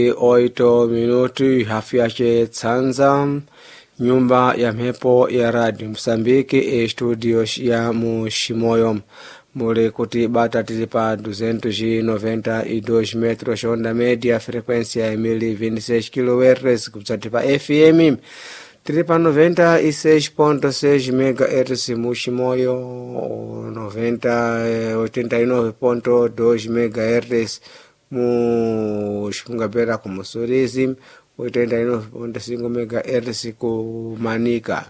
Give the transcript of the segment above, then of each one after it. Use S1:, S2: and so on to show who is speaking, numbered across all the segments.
S1: 8 hafu yake Tsanza, nyumba ya mhepo ya Radio Msambiki studios ya Mushimoyo. Mule kuti bata tilipa 292 metros onda média, frequência ya 1026 kHz, kutsatipa FM tilipa 96.6 MHz Mushimoyo, 89.2 MHz Mushungapera kumusurizi, 89.5 MHz ku Manica,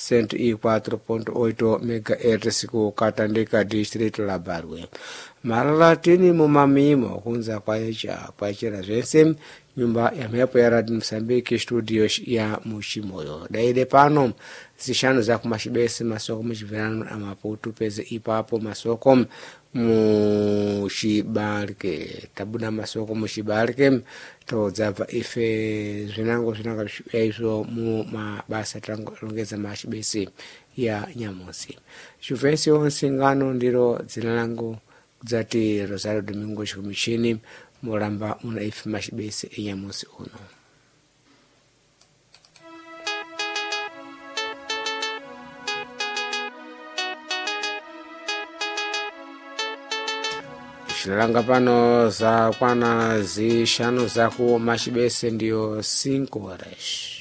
S1: 104.8 MHz ku Katandika distrito la Barwe. Malalatini mumamimo kunza kwaichira zvense, nyumba ya mhepo ya Radio Msambiki studios ya Mushimoyo. Daide pano zishanu za kumashibesi masoko mchivirano amaputu peze ipapo masoko Mushibalke tabuna masoko Mushibalke to zava ife zvinango yaizvo mu mabasa talongeza mashibesi ya Nyamusi. Shuvesi onsingano ndiro dzina langu dzati Rosario Domingo Chikumichini, mulamba muna ife mashibesi ya Nyamusi uno. Shilanga pano za kwana zishanu za ku mashibese ndio 5 horas.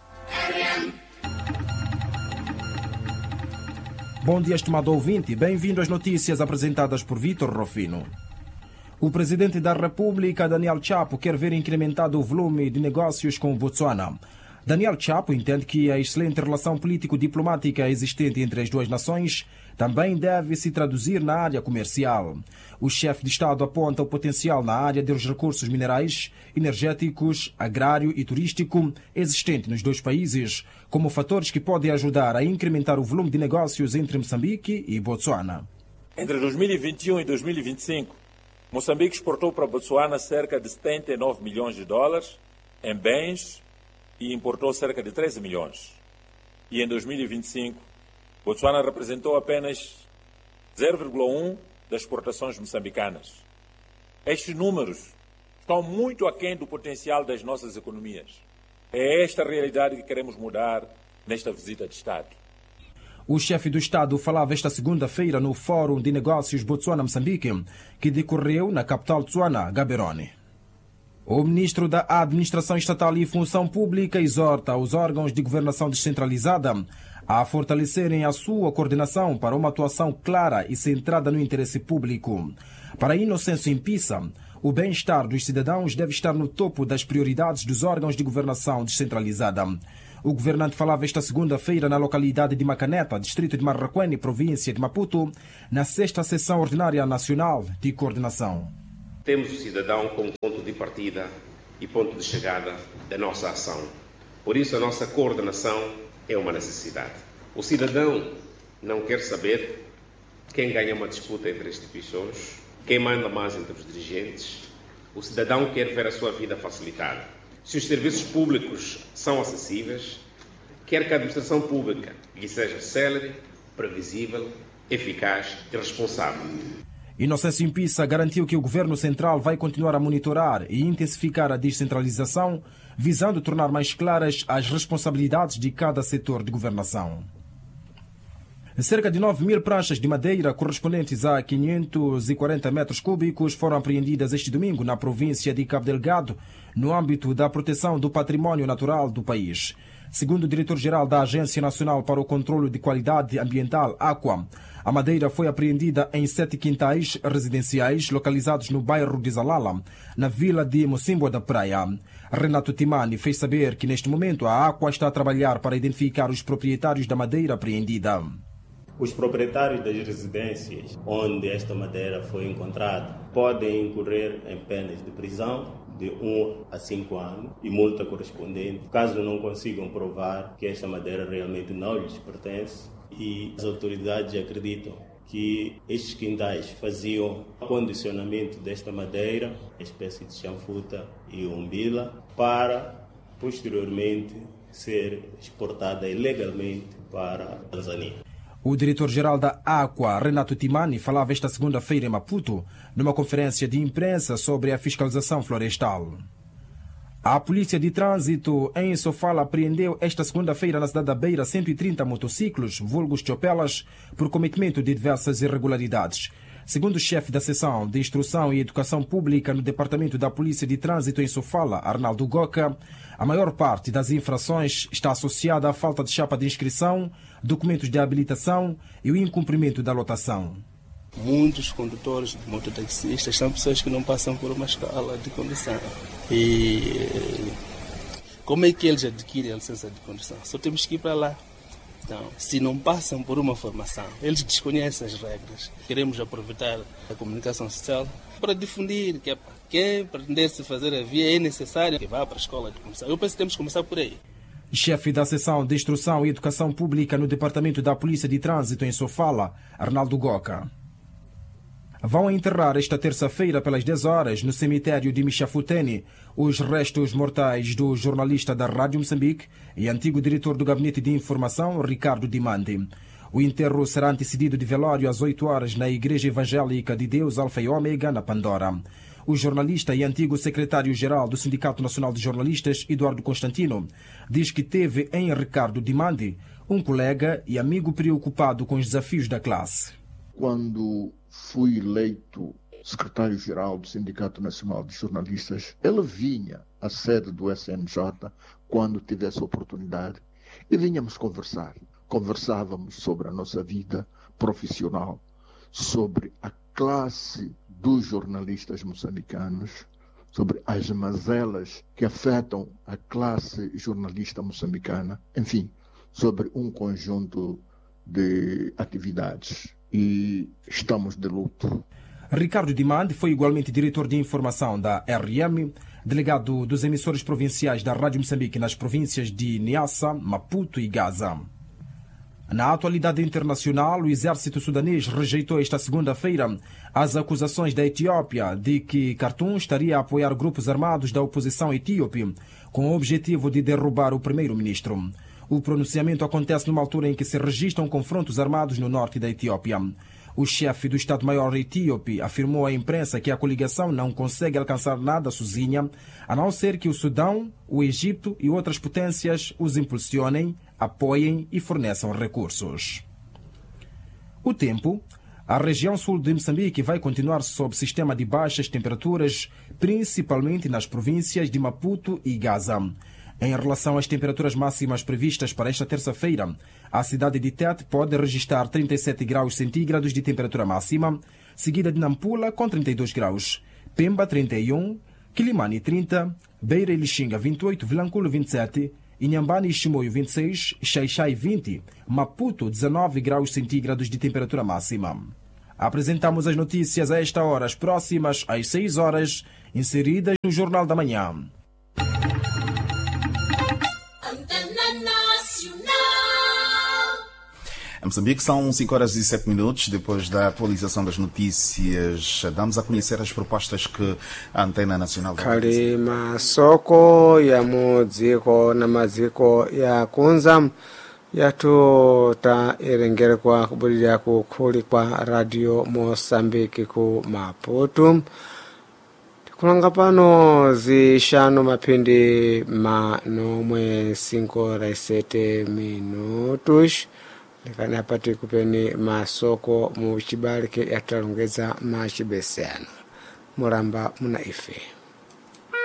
S2: Bom dia, estimado ouvinte. Bem-vindo às notícias apresentadas por Vitor Rofino. O presidente da República, Daniel Chapo, quer ver incrementado o volume de negócios com Botsuana. Daniel Chapo entende que a excelente relação político-diplomática existente entre as duas nações também deve se traduzir na área comercial. O chefe de Estado aponta o potencial na área dos recursos minerais, energéticos, agrário e turístico existente nos dois países como fatores que podem ajudar a incrementar o volume de negócios entre Moçambique e Botsuana.
S3: Entre 2021 e 2025, Moçambique exportou para Botsuana cerca de 79 milhões de dólares em bens e importou cerca de 13 milhões. E em 2025, Botsuana representou apenas 0,1% das exportações moçambicanas. Estes números estão muito aquém do potencial das nossas economias. É esta realidade que queremos mudar nesta visita de Estado.
S2: O chefe do Estado falava esta segunda-feira no Fórum de Negócios Botsuana-Moçambique, que decorreu na capital Tsuana, Gaborone. O ministro da Administração Estatal e Função Pública exorta os órgãos de governação descentralizada a fortalecerem a sua coordenação para uma atuação clara e centrada no interesse público. Para Inocêncio Impissa, o bem-estar dos cidadãos deve estar no topo das prioridades dos órgãos de governação descentralizada. O governante falava esta segunda-feira na localidade de Macaneta, distrito de Marraquene, província de Maputo, na 6ª Sessão Ordinária Nacional de Coordenação.
S4: Temos o cidadão como ponto de partida e ponto de chegada da nossa ação. Por isso, a nossa coordenação é uma necessidade. O cidadão não quer saber quem ganha uma disputa entre instituições, quem manda mais entre os dirigentes. O cidadão quer ver a sua vida facilitada. Se os serviços públicos são acessíveis, quer que a administração pública lhe seja célere, previsível, eficaz e responsável.
S2: Inocêncio Impissa garantiu que o governo central vai continuar a monitorar e intensificar a descentralização, visando tornar mais claras as responsabilidades de cada setor de governação. Cerca de 9.000 pranchas de madeira correspondentes a 540 metros cúbicos foram apreendidas este domingo na província de Cabo Delgado, no âmbito da proteção do património natural do país. Segundo o diretor-geral da Agência Nacional para o Controlo de Qualidade Ambiental, AQUA, a madeira foi apreendida em 7 quintais residenciais localizados no bairro de Zalala, na vila de Mocimboa da Praia. Renato Timani fez saber que neste momento a AQUA está a trabalhar para identificar os proprietários da madeira apreendida.
S5: Os proprietários das residências onde esta madeira foi encontrada podem incorrer em penas de prisão de 1 a 5 anos e multa correspondente, caso não consigam provar que esta madeira realmente não lhes pertence. E as autoridades acreditam que estes quintais faziam condicionamento desta madeira, espécie de chanfuta e umbila, para posteriormente ser exportada ilegalmente para a Tanzânia.
S2: O diretor-geral da AQUA, Renato Timani, falava esta segunda-feira em Maputo, numa conferência de imprensa sobre a fiscalização florestal. A Polícia de Trânsito em Sofala apreendeu esta segunda-feira na cidade da Beira 130 motociclos, vulgos chopelas, por cometimento de diversas irregularidades. Segundo o chefe da Seção de Instrução e Educação Pública no Departamento da Polícia de Trânsito em Sofala, Arnaldo Goca, a maior parte das infrações está associada à falta de chapa de inscrição, documentos de habilitação e o incumprimento da lotação.
S6: Muitos condutores de mototaxistas são pessoas que não passam por uma escola de condução. E como é que eles adquirem a licença de condução? Só temos que ir para lá. Então, se não passam por uma formação, eles desconhecem as regras. Queremos aproveitar a comunicação social para difundir que quem pretender-se fazer a via é necessário que vá para a escola de condução. Eu penso que temos que começar por aí.
S2: Chefe da Seção de Instrução e Educação Pública no Departamento da Polícia de Trânsito em Sofala, Arnaldo Goca. Vão enterrar esta terça-feira pelas 10 horas no cemitério de Michafutene os restos mortais do jornalista da Rádio Moçambique e antigo diretor do Gabinete de Informação, Ricardo Dimandi. O enterro será antecedido de velório às 8 horas na Igreja Evangélica de Deus Alfa e Ômega, na Pandora. O jornalista e antigo secretário-geral do Sindicato Nacional de Jornalistas, Eduardo Constantino, diz que teve em Ricardo Dimandi um colega e amigo preocupado com os desafios da classe.
S7: Quando fui eleito secretário-geral do Sindicato Nacional de Jornalistas, ele vinha à sede do SNJ quando tivesse oportunidade e vinhamos conversar. Conversávamos sobre a nossa vida profissional, sobre a classe dos jornalistas moçambicanos, sobre as mazelas que afetam a classe jornalista moçambicana, enfim, sobre um conjunto de atividades. E estamos de luto.
S2: Ricardo Dimandi foi igualmente diretor de informação da RM, delegado dos emissores provinciais da Rádio Moçambique nas províncias de Niassa, Maputo e Gaza. Na atualidade internacional, o exército sudanês rejeitou esta segunda-feira as acusações da Etiópia de que Khartoum estaria a apoiar grupos armados da oposição etíope com o objetivo de derrubar o primeiro-ministro. O pronunciamento acontece numa altura em que se registram confrontos armados no norte da Etiópia. O chefe do Estado-Maior etíope afirmou à imprensa que a coligação não consegue alcançar nada sozinha, a não ser que o Sudão, o Egito e outras potências os impulsionem, apoiem e forneçam recursos. O tempo. A região sul de Moçambique vai continuar sob sistema de baixas temperaturas, principalmente nas províncias de Maputo e Gaza. Em relação às temperaturas máximas previstas para esta terça-feira, a cidade de Tete pode registrar 37 graus centígrados de temperatura máxima, seguida de Nampula com 32 graus, Pemba 31, Quilimane 30, Beira e Lixinga 28, Vilanculo 27, Inhambane e Chimoio 26, Xaixai 20, Maputo 19 graus centígrados de temperatura máxima. Apresentamos as notícias a esta hora, as próximas às 6 horas, inseridas no Jornal da Manhã.
S8: Em Moçambique são 5 horas e 7 minutos. Depois da atualização das notícias, damos a conhecer as propostas que a Antena Nacional
S1: khali masoko ya mudziko na maziko ya kunza yathu ta erengerekwa kubulira ku khuli kwa Radio Moçambique ku Maputo. Kulanga pano zishanu mapindi manomwe 5 minutos. Lekani apati kupeni masoko mu chibalike yatalongeza machibesano. Mulamba muna ife.